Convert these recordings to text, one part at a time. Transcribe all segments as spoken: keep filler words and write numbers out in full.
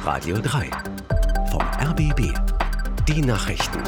Radio drei. Vom R B B. Die Nachrichten.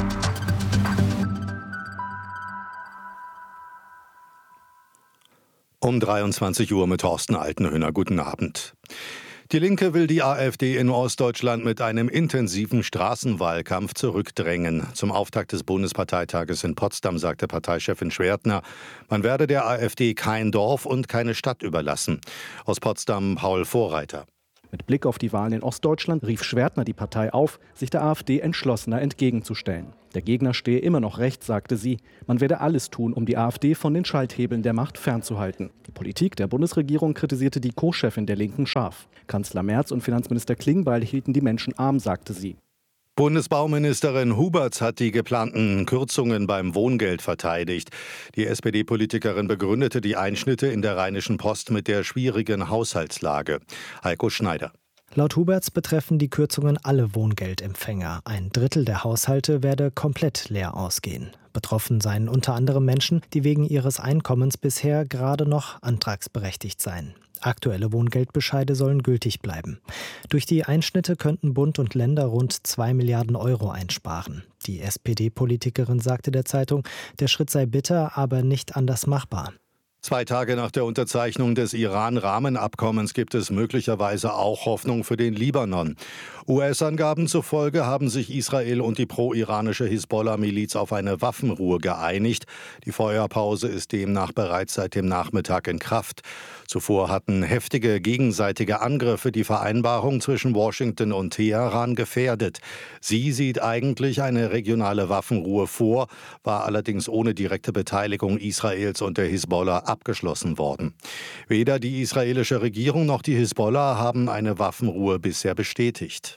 Um dreiundzwanzig Uhr mit Thorsten Altenhöhner. Guten Abend. Die Linke will die AfD in Ostdeutschland mit einem intensiven Straßenwahlkampf zurückdrängen. Zum Auftakt des Bundesparteitages in Potsdam sagte Parteichefin Schwertner, man werde der AfD kein Dorf und keine Stadt überlassen. Aus Potsdam Paul Vorreiter. Mit Blick auf die Wahlen in Ostdeutschland rief Schwertner die Partei auf, sich der AfD entschlossener entgegenzustellen. Der Gegner stehe immer noch recht, sagte sie. Man werde alles tun, um die AfD von den Schalthebeln der Macht fernzuhalten. Die Politik der Bundesregierung kritisierte die Co-Chefin der Linken scharf. Kanzler Merz und Finanzminister Klingbeil hielten die Menschen arm, sagte sie. Bundesbauministerin Huberts hat die geplanten Kürzungen beim Wohngeld verteidigt. Die S P D-Politikerin begründete die Einschnitte in der Rheinischen Post mit der schwierigen Haushaltslage. Heiko Schneider. Laut Huberts betreffen die Kürzungen alle Wohngeldempfänger. Ein Drittel der Haushalte werde komplett leer ausgehen. Betroffen seien unter anderem Menschen, die wegen ihres Einkommens bisher gerade noch antragsberechtigt seien. Aktuelle Wohngeldbescheide sollen gültig bleiben. Durch die Einschnitte könnten Bund und Länder rund zwei Milliarden Euro einsparen. Die S P D-Politikerin sagte der Zeitung, der Schritt sei bitter, aber nicht anders machbar. Zwei Tage nach der Unterzeichnung des Iran-Rahmenabkommens gibt es möglicherweise auch Hoffnung für den Libanon. U S-Angaben zufolge haben sich Israel und die pro-iranische Hisbollah-Miliz auf eine Waffenruhe geeinigt. Die Feuerpause ist demnach bereits seit dem Nachmittag in Kraft. Zuvor hatten heftige gegenseitige Angriffe die Vereinbarung zwischen Washington und Teheran gefährdet. Sie sieht eigentlich eine regionale Waffenruhe vor, war allerdings ohne direkte Beteiligung Israels und der Hisbollah abgeschlossen worden. Weder die israelische Regierung noch die Hisbollah haben eine Waffenruhe bisher bestätigt.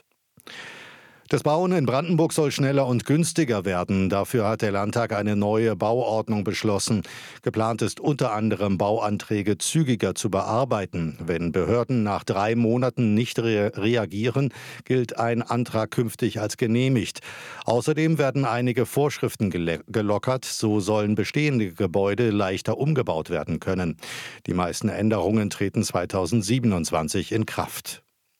Das Bauen in Brandenburg soll schneller und günstiger werden. Dafür hat der Landtag eine neue Bauordnung beschlossen. Geplant ist unter anderem, Bauanträge zügiger zu bearbeiten. Wenn Behörden nach drei Monaten nicht re- reagieren, gilt ein Antrag künftig als genehmigt. Außerdem werden einige Vorschriften gele- gelockert. So sollen bestehende Gebäude leichter umgebaut werden können. Die meisten Änderungen treten zweitausendsiebenundzwanzig in Kraft.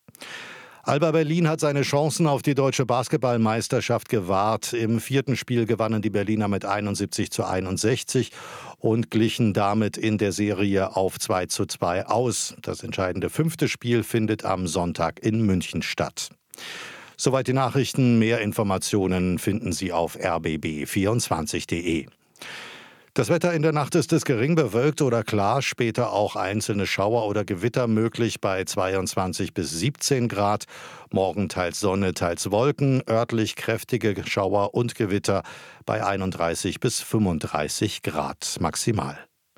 Alba Berlin hat seine Chancen auf die deutsche Basketballmeisterschaft gewahrt. Im vierten Spiel gewannen die Berliner mit einundsiebzig zu einundsechzig und glichen damit in der Serie auf zwei zu zwei aus. Das entscheidende fünfte Spiel findet am Sonntag in München statt. Soweit die Nachrichten. Mehr Informationen finden Sie auf r b b vierundzwanzig punkt d e. Das Wetter in der Nacht ist es gering bewölkt oder klar, später auch einzelne Schauer oder Gewitter möglich bei zweiundzwanzig bis siebzehn Grad. Morgen teils Sonne, teils Wolken, örtlich kräftige Schauer und Gewitter bei einunddreißig bis fünfunddreißig Grad maximal.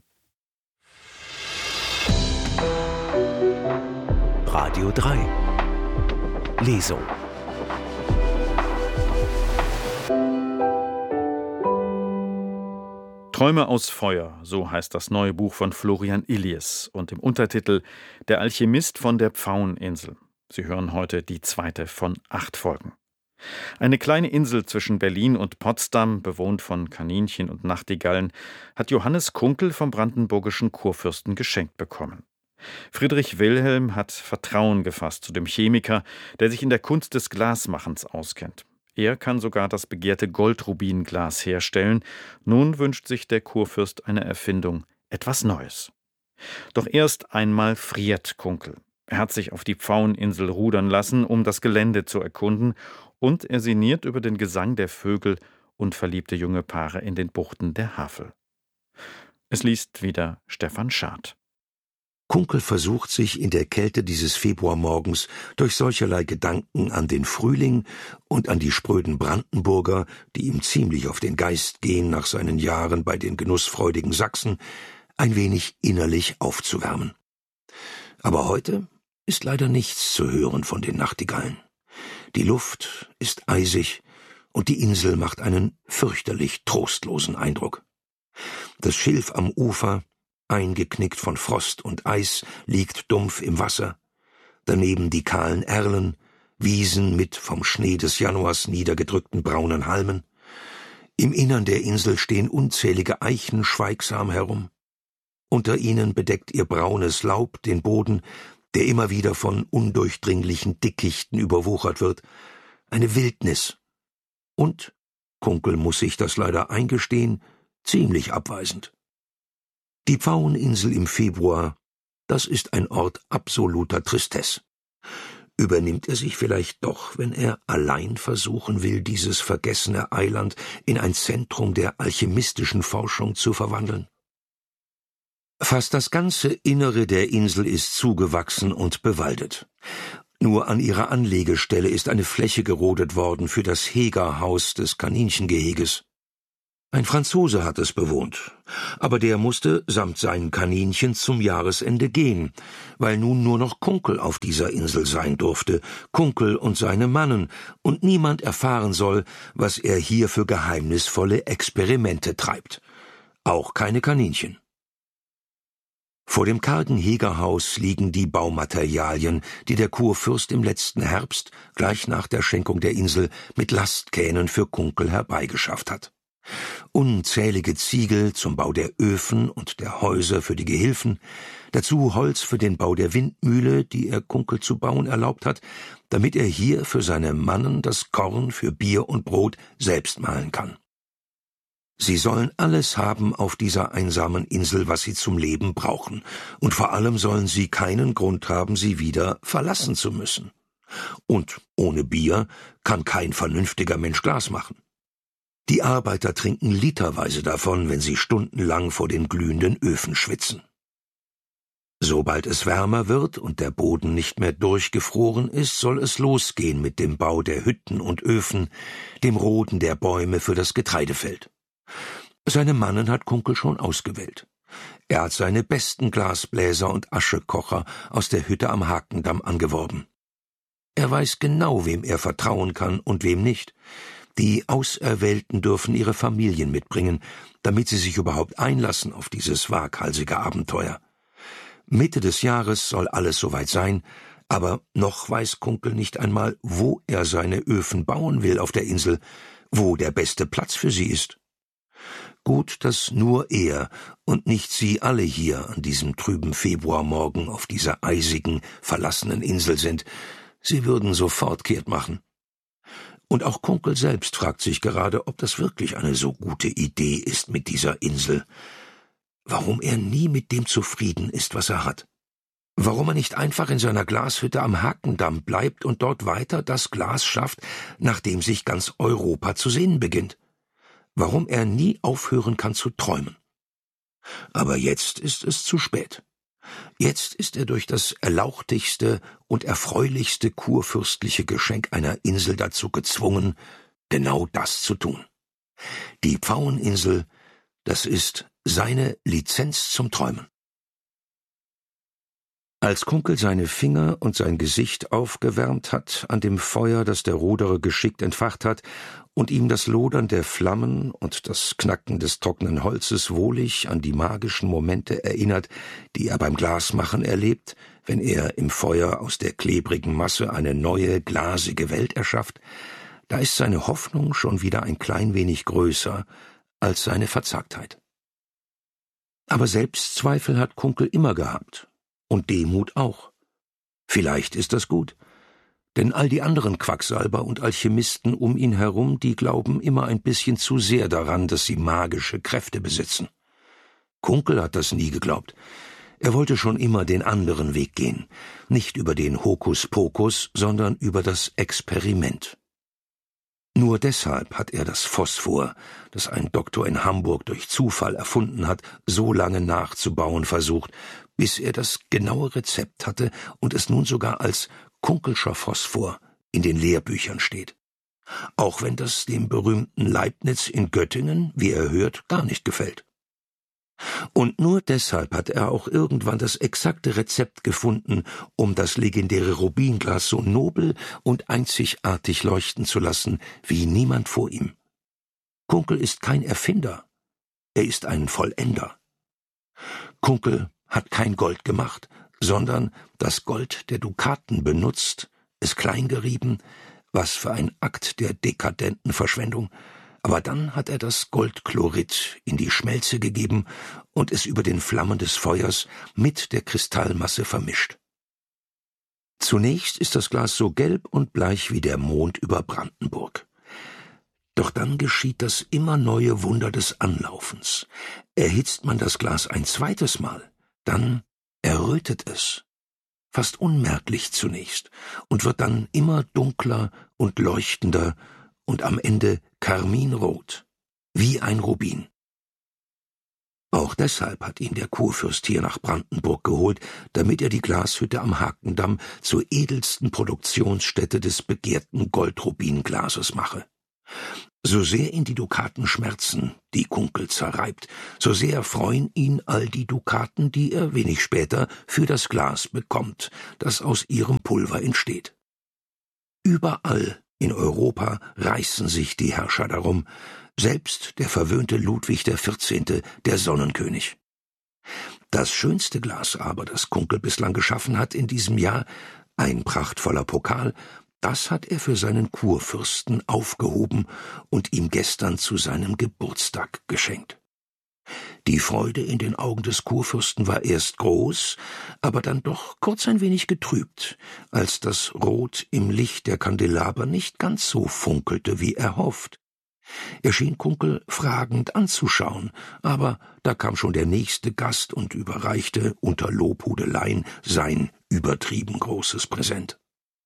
Radio drei. Lesung. Träume aus Feuer, so heißt das neue Buch von Florian Illies und im Untertitel Der Alchemist von der Pfaueninsel. Sie hören heute die zweite von acht Folgen. Eine kleine Insel zwischen Berlin und Potsdam, bewohnt von Kaninchen und Nachtigallen, hat Johannes Kunkel vom brandenburgischen Kurfürsten geschenkt bekommen. Friedrich Wilhelm hat Vertrauen gefasst zu dem Chemiker, der sich in der Kunst des Glasmachens auskennt. Er kann sogar das begehrte Goldrubinglas herstellen. Nun wünscht sich der Kurfürst eine Erfindung, etwas Neues. Doch erst einmal friert Kunkel. Er hat sich auf die Pfaueninsel rudern lassen, um das Gelände zu erkunden, und er sinniert über den Gesang der Vögel und verliebte junge Paare in den Buchten der Havel. Es liest wieder Stefan Schad. Kunkel versucht sich in der Kälte dieses Februarmorgens durch solcherlei Gedanken an den Frühling und an die spröden Brandenburger, die ihm ziemlich auf den Geist gehen nach seinen Jahren bei den genussfreudigen Sachsen, ein wenig innerlich aufzuwärmen. Aber heute ist leider nichts zu hören von den Nachtigallen. Die Luft ist eisig und die Insel macht einen fürchterlich trostlosen Eindruck. Das Schilf am Ufer, eingeknickt von Frost und Eis, liegt dumpf im Wasser. Daneben die kahlen Erlen, Wiesen mit vom Schnee des Januars niedergedrückten braunen Halmen. Im Innern der Insel stehen unzählige Eichen schweigsam herum. Unter ihnen bedeckt ihr braunes Laub den Boden, der immer wieder von undurchdringlichen Dickichten überwuchert wird, eine Wildnis und, Kunkel muss sich das leider eingestehen, ziemlich abweisend. Die Pfaueninsel im Februar, das ist ein Ort absoluter Tristesse. Übernimmt er sich vielleicht doch, wenn er allein versuchen will, dieses vergessene Eiland in ein Zentrum der alchemistischen Forschung zu verwandeln? Fast das ganze Innere der Insel ist zugewachsen und bewaldet. Nur an ihrer Anlegestelle ist eine Fläche gerodet worden für das Hegerhaus des Kaninchengeheges. Ein Franzose hat es bewohnt, aber der musste samt seinen Kaninchen zum Jahresende gehen, weil nun nur noch Kunkel auf dieser Insel sein durfte, Kunkel und seine Mannen, und niemand erfahren soll, was er hier für geheimnisvolle Experimente treibt. Auch keine Kaninchen. Vor dem kargen Hegerhaus liegen die Baumaterialien, die der Kurfürst im letzten Herbst, gleich nach der Schenkung der Insel, mit Lastkähnen für Kunkel herbeigeschafft hat. Unzählige Ziegel zum Bau der Öfen und der Häuser für die Gehilfen, dazu Holz für den Bau der Windmühle, die er Kunkel zu bauen erlaubt hat, damit er hier für seine Mannen das Korn für Bier und Brot selbst mahlen kann. Sie sollen alles haben auf dieser einsamen Insel, was sie zum Leben brauchen, und vor allem sollen sie keinen Grund haben, sie wieder verlassen zu müssen. Und ohne Bier kann kein vernünftiger Mensch Glas machen. Die Arbeiter trinken literweise davon, wenn sie stundenlang vor den glühenden Öfen schwitzen. Sobald es wärmer wird und der Boden nicht mehr durchgefroren ist, soll es losgehen mit dem Bau der Hütten und Öfen, dem Roden der Bäume für das Getreidefeld. Seine Mannen hat Kunkel schon ausgewählt. Er hat seine besten Glasbläser und Aschekocher aus der Hütte am Hakendamm angeworben. Er weiß genau, wem er vertrauen kann und wem nicht. Die Auserwählten dürfen ihre Familien mitbringen, damit sie sich überhaupt einlassen auf dieses waghalsige Abenteuer. Mitte des Jahres soll alles soweit sein, aber noch weiß Kunkel nicht einmal, wo er seine Öfen bauen will auf der Insel, wo der beste Platz für sie ist. Gut, dass nur er und nicht Sie alle hier an diesem trüben Februarmorgen auf dieser eisigen, verlassenen Insel sind. Sie würden sofort kehrt machen. Und auch Kunkel selbst fragt sich gerade, ob das wirklich eine so gute Idee ist mit dieser Insel. Warum er nie mit dem zufrieden ist, was er hat. Warum er nicht einfach in seiner Glashütte am Hakendamm bleibt und dort weiter das Glas schafft, nachdem sich ganz Europa zu sehnen beginnt. Warum er nie aufhören kann zu träumen. Aber jetzt ist es zu spät. Jetzt ist er durch das erlauchtigste und erfreulichste kurfürstliche Geschenk einer Insel dazu gezwungen, genau das zu tun. Die Pfaueninsel, das ist seine Lizenz zum Träumen. Als Kunkel seine Finger und sein Gesicht aufgewärmt hat an dem Feuer, das der Ruderer geschickt entfacht hat, und ihm das Lodern der Flammen und das Knacken des trockenen Holzes wohlig an die magischen Momente erinnert, die er beim Glasmachen erlebt, wenn er im Feuer aus der klebrigen Masse eine neue, glasige Welt erschafft, da ist seine Hoffnung schon wieder ein klein wenig größer als seine Verzagtheit. Aber Selbstzweifel hat Kunkel immer gehabt. Und Demut auch. Vielleicht ist das gut, denn all die anderen Quacksalber und Alchemisten um ihn herum, die glauben immer ein bisschen zu sehr daran, dass sie magische Kräfte besitzen. Kunkel hat das nie geglaubt. Er wollte schon immer den anderen Weg gehen, nicht über den Hokuspokus, sondern über das Experiment. Nur deshalb hat er das Phosphor, das ein Doktor in Hamburg durch Zufall erfunden hat, so lange nachzubauen versucht, bis er das genaue Rezept hatte und es nun sogar als Kunkelscher Phosphor in den Lehrbüchern steht. Auch wenn das dem berühmten Leibniz in Göttingen, wie er hört, gar nicht gefällt. Und nur deshalb hat er auch irgendwann das exakte Rezept gefunden, um das legendäre Rubinglas so nobel und einzigartig leuchten zu lassen, wie niemand vor ihm. Kunkel ist kein Erfinder, er ist ein Vollender. Kunkel hat kein Gold gemacht, sondern das Gold der Dukaten benutzt, es kleingerieben, was für ein Akt der dekadenten Verschwendung. Aber dann hat er das Goldchlorid in die Schmelze gegeben und es über den Flammen des Feuers mit der Kristallmasse vermischt. Zunächst ist das Glas so gelb und bleich wie der Mond über Brandenburg. Doch dann geschieht das immer neue Wunder des Anlaufens. Erhitzt man das Glas ein zweites Mal, dann errötet es. Fast unmerklich zunächst und wird dann immer dunkler und leuchtender und am Ende karminrot, wie ein Rubin. Auch deshalb hat ihn der Kurfürst hier nach Brandenburg geholt, damit er die Glashütte am Hakendamm zur edelsten Produktionsstätte des begehrten Goldrubinglases mache. So sehr ihn die Dukaten schmerzen, die Kunkel zerreibt, so sehr freuen ihn all die Dukaten, die er wenig später für das Glas bekommt, das aus ihrem Pulver entsteht. Überall in Europa reißen sich die Herrscher darum, selbst der verwöhnte Ludwig der Vierzehnte, der Sonnenkönig. Das schönste Glas aber, das Kunkel bislang geschaffen hat in diesem Jahr, ein prachtvoller Pokal, das hat er für seinen Kurfürsten aufgehoben und ihm gestern zu seinem Geburtstag geschenkt. Die Freude in den Augen des Kurfürsten war erst groß, aber dann doch kurz ein wenig getrübt, als das Rot im Licht der Kandelaber nicht ganz so funkelte, wie er hofft. Er schien Kunkel fragend anzuschauen, aber da kam schon der nächste Gast und überreichte unter Lobhudeleien sein übertrieben großes Präsent.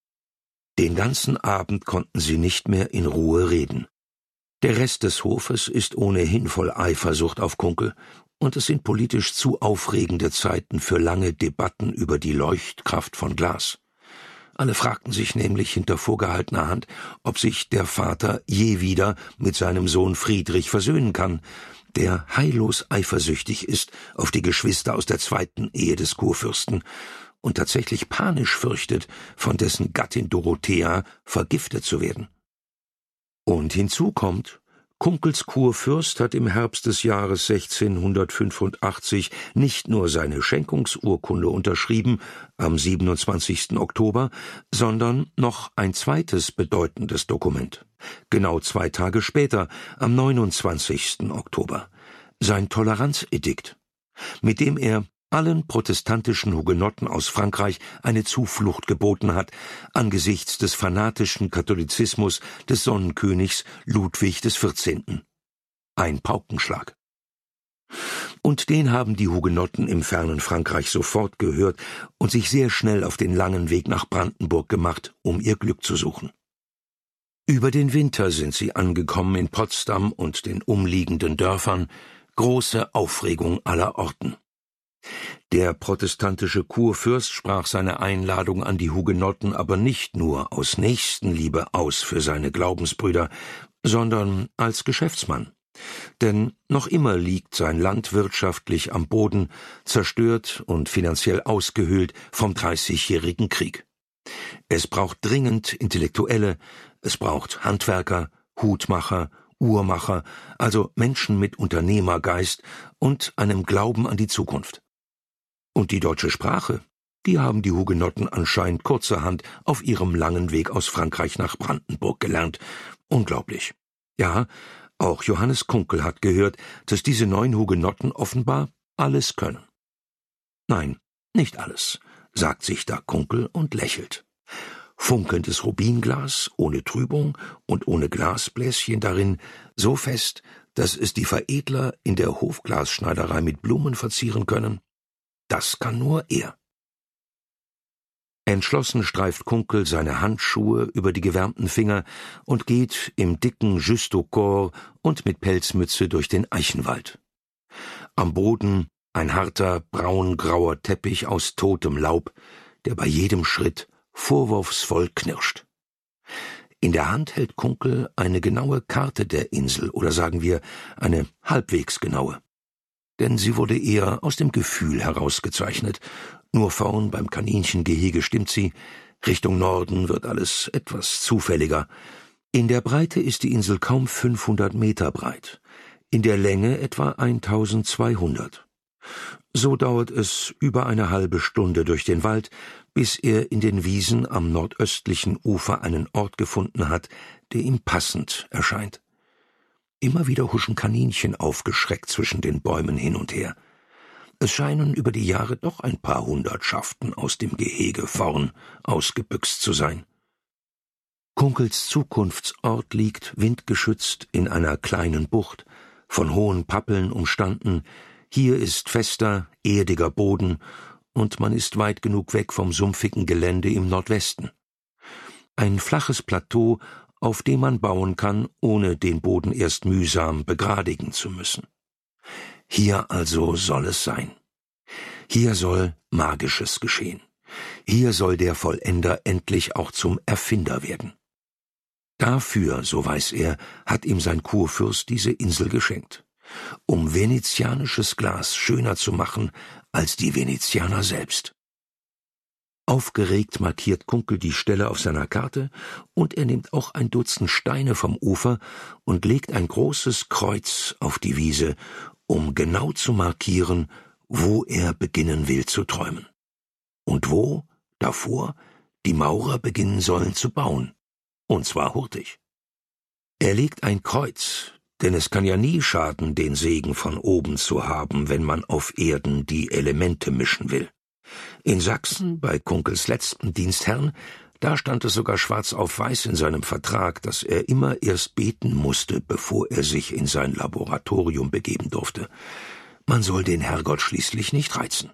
Den ganzen Abend konnten sie nicht mehr in Ruhe reden. Der Rest des Hofes ist ohnehin voll Eifersucht auf Kunkel, und es sind politisch zu aufregende Zeiten für lange Debatten über die Leuchtkraft von Glas. Alle fragten sich nämlich hinter vorgehaltener Hand, ob sich der Vater je wieder mit seinem Sohn Friedrich versöhnen kann, der heillos eifersüchtig ist auf die Geschwister aus der zweiten Ehe des Kurfürsten und tatsächlich panisch fürchtet, von dessen Gattin Dorothea vergiftet zu werden. Und hinzu kommt, Kunkels Kurfürst hat im Herbst des Jahres sechzehnhundertfünfundachtzig nicht nur seine Schenkungsurkunde unterschrieben, am siebenundzwanzigsten Oktober, sondern noch ein zweites bedeutendes Dokument. Genau zwei Tage später, am neunundzwanzigsten Oktober, sein Toleranzedikt, mit dem er allen protestantischen Hugenotten aus Frankreich eine Zuflucht geboten hat, angesichts des fanatischen Katholizismus des Sonnenkönigs Ludwig des Vierzehnten. Ein Paukenschlag. Und den haben die Hugenotten im fernen Frankreich sofort gehört und sich sehr schnell auf den langen Weg nach Brandenburg gemacht, um ihr Glück zu suchen. Über den Winter sind sie angekommen in Potsdam und den umliegenden Dörfern, große Aufregung aller Orten. Der protestantische Kurfürst sprach seine Einladung an die Hugenotten aber nicht nur aus Nächstenliebe aus für seine Glaubensbrüder, sondern als Geschäftsmann. Denn noch immer liegt sein Land wirtschaftlich am Boden, zerstört und finanziell ausgehöhlt vom Dreißigjährigen Krieg. Es braucht dringend Intellektuelle, es braucht Handwerker, Hutmacher, Uhrmacher, also Menschen mit Unternehmergeist und einem Glauben an die Zukunft. Und die deutsche Sprache, die haben die Hugenotten anscheinend kurzerhand auf ihrem langen Weg aus Frankreich nach Brandenburg gelernt. Unglaublich. Ja, auch Johannes Kunkel hat gehört, dass diese neuen Hugenotten offenbar alles können. Nein, nicht alles, sagt sich da Kunkel und lächelt. Funkelndes Rubinglas, ohne Trübung und ohne Glasbläschen darin, so fest, dass es die Veredler in der Hofglasschneiderei mit Blumen verzieren können, das kann nur er. Entschlossen streift Kunkel seine Handschuhe über die gewärmten Finger und geht im dicken Justaucorps und mit Pelzmütze durch den Eichenwald. Am Boden ein harter, braungrauer Teppich aus totem Laub, der bei jedem Schritt vorwurfsvoll knirscht. In der Hand hält Kunkel eine genaue Karte der Insel, oder sagen wir, eine halbwegs genaue. Denn sie wurde eher aus dem Gefühl herausgezeichnet. Nur vorn beim Kaninchengehege stimmt sie, Richtung Norden wird alles etwas zufälliger. In der Breite ist die Insel kaum fünfhundert Meter breit, in der Länge etwa eintausendzweihundert. So dauert es über eine halbe Stunde durch den Wald, bis er in den Wiesen am nordöstlichen Ufer einen Ort gefunden hat, der ihm passend erscheint. Immer wieder huschen Kaninchen aufgeschreckt zwischen den Bäumen hin und her. Es scheinen über die Jahre doch ein paar hundert Schaften aus dem Gehege vorn ausgebüxt zu sein. Kunkels Zukunftsort liegt windgeschützt in einer kleinen Bucht, von hohen Pappeln umstanden. Hier ist fester, erdiger Boden und man ist weit genug weg vom sumpfigen Gelände im Nordwesten. Ein flaches Plateau, auf dem man bauen kann, ohne den Boden erst mühsam begradigen zu müssen. Hier also soll es sein. Hier soll Magisches geschehen. Hier soll der Vollender endlich auch zum Erfinder werden. Dafür, so weiß er, hat ihm sein Kurfürst diese Insel geschenkt, um venezianisches Glas schöner zu machen als die Venezianer selbst. Aufgeregt markiert Kunkel die Stelle auf seiner Karte und er nimmt auch ein Dutzend Steine vom Ufer und legt ein großes Kreuz auf die Wiese, um genau zu markieren, wo er beginnen will zu träumen. Und wo, davor, die Maurer beginnen sollen zu bauen. Und zwar hurtig. Er legt ein Kreuz, denn es kann ja nie schaden, den Segen von oben zu haben, wenn man auf Erden die Elemente mischen will. In Sachsen, bei Kunkels letzten Dienstherrn, da stand es sogar schwarz auf weiß in seinem Vertrag, dass er immer erst beten musste, bevor er sich in sein Laboratorium begeben durfte. Man soll den Herrgott schließlich nicht reizen.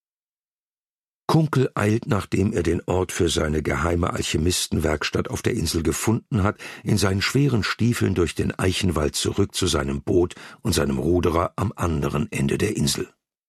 Kunkel eilt, nachdem er den Ort für seine geheime Alchemistenwerkstatt auf der Insel gefunden hat, in seinen schweren Stiefeln durch den Eichenwald zurück zu seinem Boot und seinem Ruderer am anderen Ende der Insel.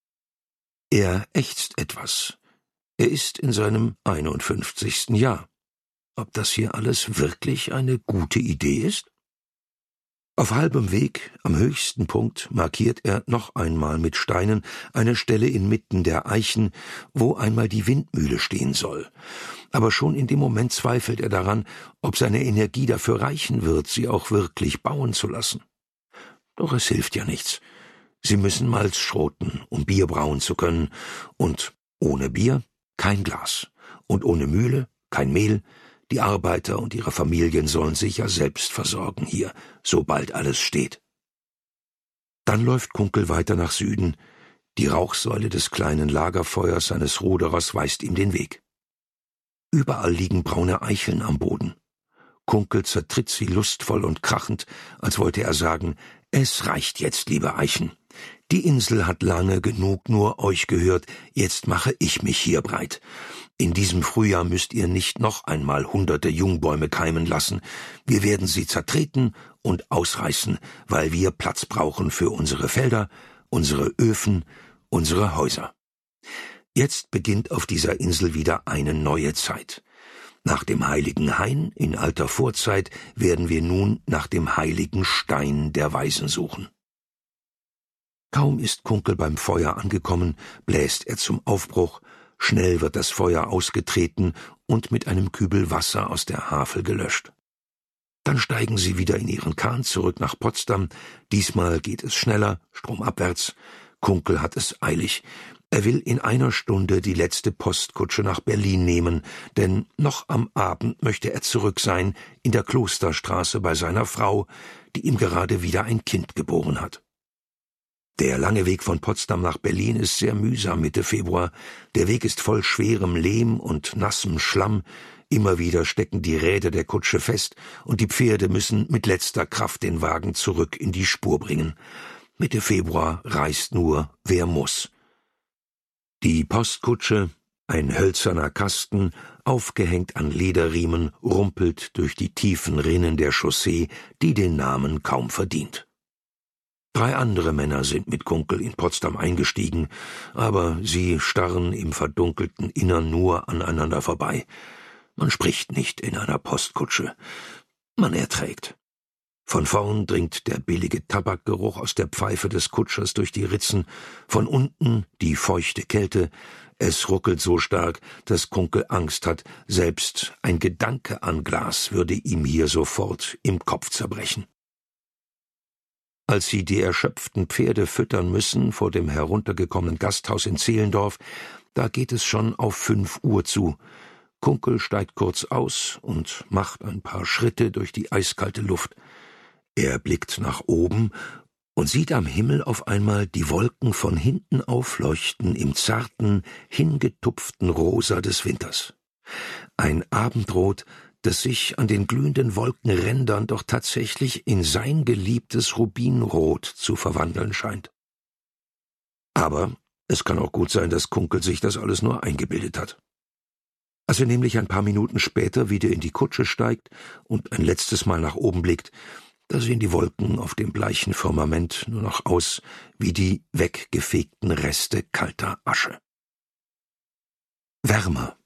Er ächzt etwas. Er ist in seinem einundfünfzigsten Jahr. Ob das hier alles wirklich eine gute Idee ist? Auf halbem Weg, am höchsten Punkt, markiert er noch einmal mit Steinen eine Stelle inmitten der Eichen, wo einmal die Windmühle stehen soll. Aber schon in dem Moment zweifelt er daran, ob seine Energie dafür reichen wird, sie auch wirklich bauen zu lassen. Doch es hilft ja nichts. Sie müssen Malz schroten, um Bier brauen zu können, und ohne Bier kein Glas, und ohne Mühle kein Mehl. Die Arbeiter und ihre Familien sollen sich ja selbst versorgen hier, sobald alles steht. Dann läuft Kunkel weiter nach Süden. Die Rauchsäule des kleinen Lagerfeuers seines Ruderers weist ihm den Weg. Überall liegen braune Eicheln am Boden. Kunkel zertritt sie lustvoll und krachend, als wollte er sagen, es reicht jetzt, liebe Eichen. Die Insel hat lange genug nur euch gehört, jetzt mache ich mich hier breit. In diesem Frühjahr müsst ihr nicht noch einmal hunderte Jungbäume keimen lassen. Wir werden sie zertreten und ausreißen, weil wir Platz brauchen für unsere Felder, unsere Öfen, unsere Häuser. Jetzt beginnt auf dieser Insel wieder eine neue Zeit. Nach dem heiligen Hain in alter Vorzeit werden wir nun nach dem heiligen Stein der Weisen suchen. Kaum ist Kunkel beim Feuer angekommen, bläst er zum Aufbruch, schnell wird das Feuer ausgetreten und mit einem Kübel Wasser aus der Havel gelöscht. Dann steigen sie wieder in ihren Kahn zurück nach Potsdam, diesmal geht es schneller, stromabwärts. Kunkel hat es eilig. Er will in einer Stunde die letzte Postkutsche nach Berlin nehmen, denn noch am Abend möchte er zurück sein in der Klosterstraße bei seiner Frau, die ihm gerade wieder ein Kind geboren hat. Der lange Weg von Potsdam nach Berlin ist sehr mühsam Mitte Februar. Der Weg ist voll schwerem Lehm und nassem Schlamm. Immer wieder stecken die Räder der Kutsche fest und die Pferde müssen mit letzter Kraft den Wagen zurück in die Spur bringen. Mitte Februar reist nur, wer muss. Die Postkutsche, ein hölzerner Kasten, aufgehängt an Lederriemen, rumpelt durch die tiefen Rinnen der Chaussee, die den Namen kaum verdient. Drei andere Männer sind mit Kunkel in Potsdam eingestiegen, aber sie starren im verdunkelten Innern nur aneinander vorbei. Man spricht nicht in einer Postkutsche, man erträgt. Von vorn dringt der billige Tabakgeruch aus der Pfeife des Kutschers durch die Ritzen, von unten die feuchte Kälte. Es ruckelt so stark, dass Kunkel Angst hat, selbst ein Gedanke an Glas würde ihm hier sofort im Kopf zerbrechen. Als sie die erschöpften Pferde füttern müssen vor dem heruntergekommenen Gasthaus in Zehlendorf, da geht es schon auf fünf Uhr zu. Kunkel steigt kurz aus und macht ein paar Schritte durch die eiskalte Luft. Er blickt nach oben und sieht am Himmel auf einmal die Wolken von hinten aufleuchten im zarten, hingetupften Rosa des Winters. Ein Abendrot, das sich an den glühenden Wolkenrändern doch tatsächlich in sein geliebtes Rubinrot zu verwandeln scheint. Aber es kann auch gut sein, dass Kunkel sich das alles nur eingebildet hat. Als er nämlich ein paar Minuten später wieder in die Kutsche steigt und ein letztes Mal nach oben blickt, da sehen die Wolken auf dem bleichen Firmament nur noch aus wie die weggefegten Reste kalter Asche. Wärmer.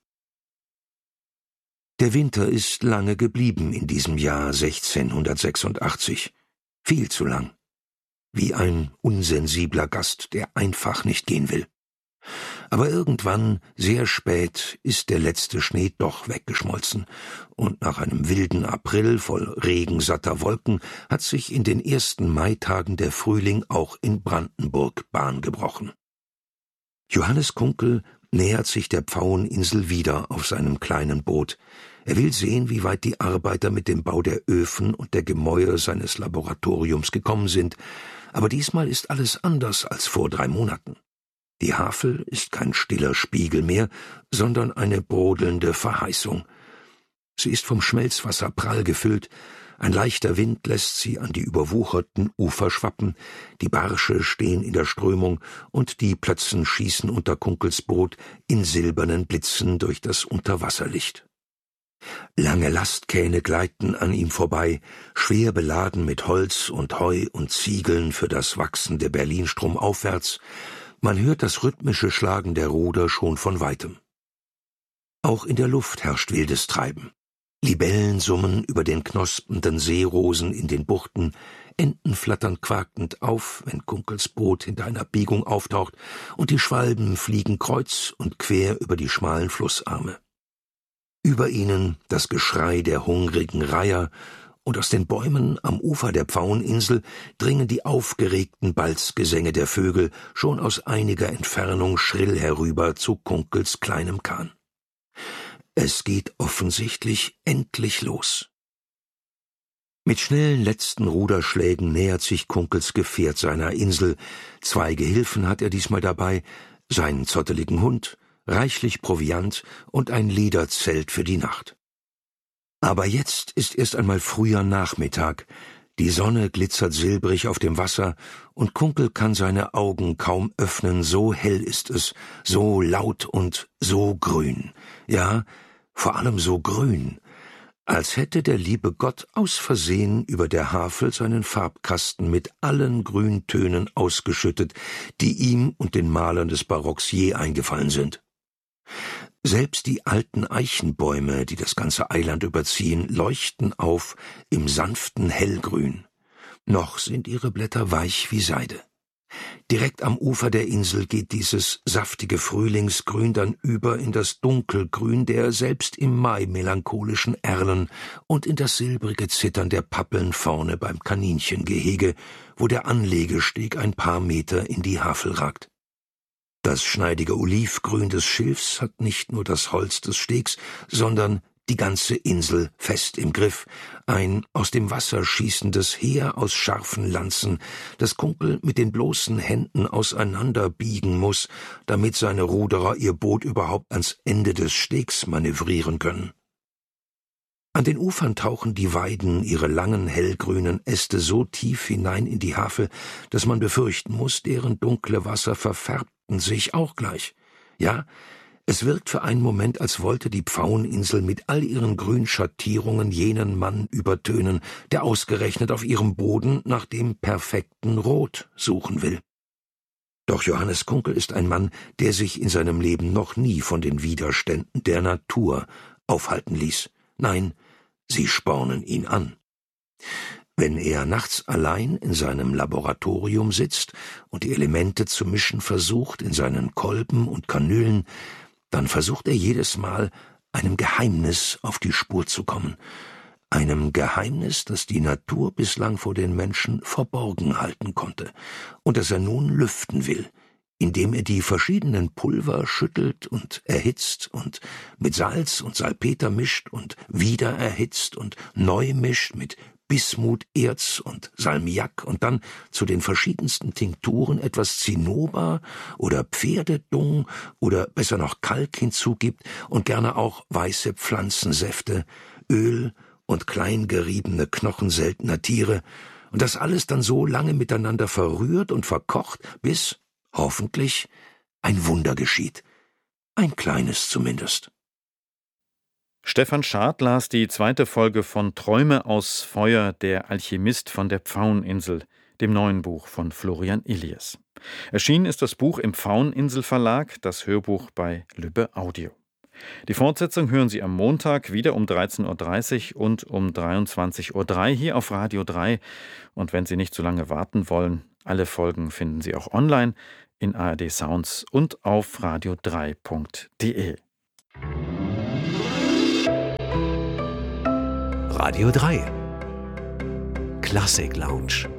Der Winter ist lange geblieben in diesem Jahr sechzehnhundertsechsundachtzig. Viel zu lang. Wie ein unsensibler Gast, der einfach nicht gehen will. Aber irgendwann, sehr spät, ist der letzte Schnee doch weggeschmolzen, und nach einem wilden April voll regensatter Wolken hat sich in den ersten Maitagen der Frühling auch in Brandenburg Bahn gebrochen. Johannes Kunkel nähert sich der Pfaueninsel wieder auf seinem kleinen Boot. Er will sehen, wie weit die Arbeiter mit dem Bau der Öfen und der Gemäuer seines Laboratoriums gekommen sind, aber diesmal ist alles anders als vor drei Monaten. Die Havel ist kein stiller Spiegel mehr, sondern eine brodelnde Verheißung. Sie ist vom Schmelzwasser prall gefüllt, ein leichter Wind lässt sie an die überwucherten Ufer schwappen, die Barsche stehen in der Strömung und die Plötzen schießen unter Kunkels Boot in silbernen Blitzen durch das Unterwasserlicht. Lange Lastkähne gleiten an ihm vorbei, schwer beladen mit Holz und Heu und Ziegeln für das wachsende Berlinstrom aufwärts. Man hört das rhythmische Schlagen der Ruder schon von weitem. Auch in der Luft herrscht wildes Treiben. Libellen summen über den knospenden Seerosen in den Buchten, Enten flattern quakend auf, wenn Kunkels Boot hinter einer Biegung auftaucht, und die Schwalben fliegen kreuz und quer über die schmalen Flussarme. Über ihnen das Geschrei der hungrigen Reiher, und aus den Bäumen am Ufer der Pfaueninsel dringen die aufgeregten Balzgesänge der Vögel schon aus einiger Entfernung schrill herüber zu Kunkels kleinem Kahn. Es geht offensichtlich endlich los. Mit schnellen letzten Ruderschlägen nähert sich Kunkels Gefährt seiner Insel. Zwei Gehilfen hat er diesmal dabei, seinen zotteligen Hund, reichlich Proviant und ein Lederzelt für die Nacht. Aber jetzt ist erst einmal früher Nachmittag. Die Sonne glitzert silbrig auf dem Wasser, und Kunkel kann seine Augen kaum öffnen, so hell ist es, so laut und so grün. Ja, vor allem so grün, als hätte der liebe Gott aus Versehen über der Havel seinen Farbkasten mit allen Grüntönen ausgeschüttet, die ihm und den Malern des Barocks je eingefallen sind. Selbst die alten Eichenbäume, die das ganze Eiland überziehen, leuchten auf im sanften Hellgrün. Noch sind ihre Blätter weich wie Seide. Direkt am Ufer der Insel geht dieses saftige Frühlingsgrün dann über in das Dunkelgrün der selbst im Mai melancholischen Erlen und in das silbrige Zittern der Pappeln vorne beim Kaninchengehege, wo der Anlegesteg ein paar Meter in die Havel ragt. Das schneidige Olivgrün des Schilfs hat nicht nur das Holz des Stegs, sondern die ganze Insel fest im Griff, ein aus dem Wasser schießendes Heer aus scharfen Lanzen, das Kunkel mit den bloßen Händen auseinanderbiegen muss, damit seine Ruderer ihr Boot überhaupt ans Ende des Stegs manövrieren können. An den Ufern tauchen die Weiden ihre langen hellgrünen Äste so tief hinein in die Havel, dass man befürchten muss, deren dunkle Wasser verfärbten sich auch gleich. Ja, es wirkt für einen Moment, als wollte die Pfaueninsel mit all ihren Grünschattierungen jenen Mann übertönen, der ausgerechnet auf ihrem Boden nach dem perfekten Rot suchen will. Doch Johannes Kunkel ist ein Mann, der sich in seinem Leben noch nie von den Widerständen der Natur aufhalten ließ. Nein, sie spornen ihn an. Wenn er nachts allein in seinem Laboratorium sitzt und die Elemente zu mischen versucht in seinen Kolben und Kanülen, dann versucht er jedes Mal, einem Geheimnis auf die Spur zu kommen. Einem Geheimnis, das die Natur bislang vor den Menschen verborgen halten konnte und das er nun lüften will, indem er die verschiedenen Pulver schüttelt und erhitzt und mit Salz und Salpeter mischt und wieder erhitzt und neu mischt mit Bismut, Erz und Salmiak und dann zu den verschiedensten Tinkturen etwas Zinnober oder Pferdedung oder besser noch Kalk hinzugibt und gerne auch weiße Pflanzensäfte, Öl und klein geriebene Knochen seltener Tiere und das alles dann so lange miteinander verrührt und verkocht, bis, hoffentlich, ein Wunder geschieht. Ein kleines zumindest. Stefan Schad las die zweite Folge von Träume aus Feuer, der Alchemist von der Pfaueninsel, dem neuen Buch von Florian Illies. Erschienen ist das Buch im Pfaueninsel Verlag, das Hörbuch bei Lübbe Audio. Die Fortsetzung hören Sie am Montag wieder um dreizehn Uhr dreißig und um dreiundzwanzig Uhr drei hier auf Radio drei. Und wenn Sie nicht so lange warten wollen, alle Folgen finden Sie auch online in A R D Sounds und auf radio drei punkt de. Radio drei Klassik Lounge.